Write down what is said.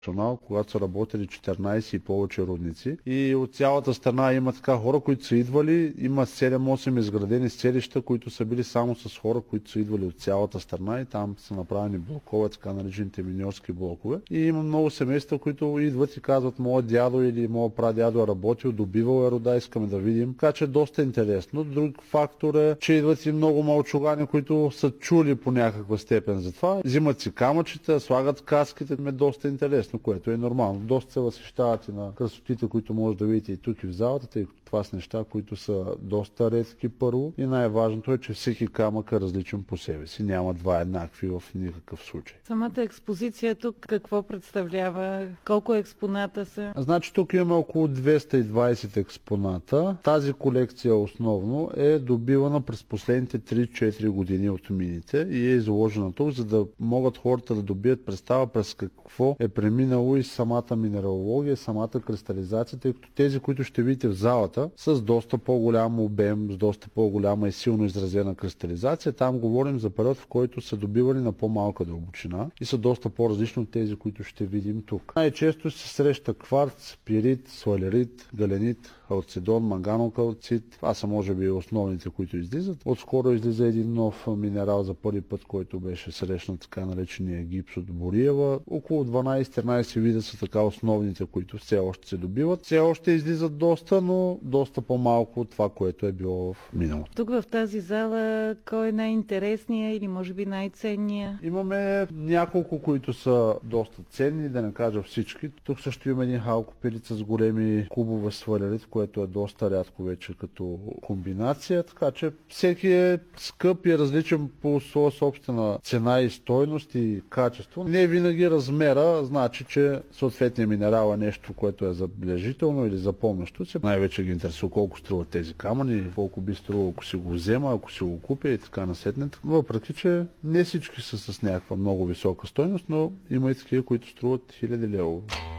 персонал, когато са работили 14 и повече родници. И от цялата страна има така хора, които са идвали. Има 7-8 изградени селища, които са били само с хора, които са идвали от цялата страна и там са направени блокове, така наречените миньорски блокове. И има много семейства, които идват и казват: моят дядо или моят прадядо е работил, добивал е руда, искаме да видим. Така че е доста интересно. Друг фактор е, че идват и много малчугани, които са чули по някаква степен за това. Взимат си камъчета, слагат каските, е доста интересно, което е нормално. Доста се възхищават и на красотите, които може да видите и тук и в залата, тъй като това са неща, които са доста редки първо. И най-важното е, че всеки камък е различен по себе си. Няма два еднакви в никакъв случай. Самата експозиция тук какво представлява? Колко експоната са? Значи тук имаме около 220 експоната. Тази колекция основно е добивана през последните 3-4 години от мините и е изложена тук, за да могат хората да добият представа през какво е преминало и самата минералогия, самата кристализация, тъй като тези, които ще видите в залата, с доста по-голям обем, с доста по-голяма и силно изразена кристализация. Там говорим за период, в който са добивали на по-малка дълбочина и са доста по-различни от тези, които ще видим тук. Най-често се среща кварц, пирит, слалерит, галенит, халцедон, манганокалцит. Това са може би основните, които излизат. Отскоро излиза един нов минерал за първи път, който беше срещнат, така наречения гипс от Бориева. Около 12-13 вида са така основните, които все още се добиват. Все още излизат доста, но доста по-малко от това, което е било в миналото. Тук в тази зала кой е най-интересният или може би най-ценният? Имаме няколко, които са доста ценни, да не кажа всички. Тук също има един халкопирит с големи кубове свалерит, което е доста рядко вече като комбинация, така че всеки е скъп и различен по своя собствена цена и стойност и качество. Не винаги размера значи, че съответният минерал е нещо, което е забележително или запомнящо се. Най-вече ги интересува колко струват тези камъни, колко би струвало, ако си го взема, ако си го купя и така насетне. Въпреки че не всички са с някаква много висока стойност, но има и такива, които струват 1000 лева.